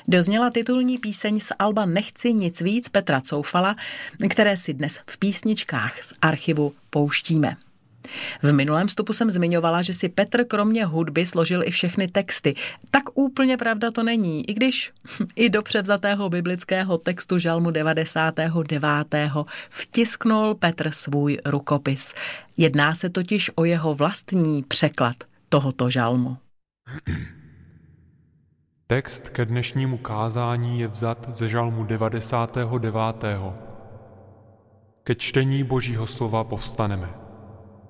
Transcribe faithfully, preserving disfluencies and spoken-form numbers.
Dozněla titulní píseň z alba Nechci nic víc Petra Coufala, které si dnes v písničkách z archivu pouštíme. V minulém vstupu jsem zmiňovala, že si Petr kromě hudby složil i všechny texty. Tak úplně pravda to není, i když i do převzatého biblického textu žalmu devadesátého devátého vtisknul Petr svůj rukopis. Jedná se totiž o jeho vlastní překlad tohoto žalmu. Text ke dnešnímu kázání je vzat ze žalmu devadesátého devátého Ke čtení Božího slova povstaneme.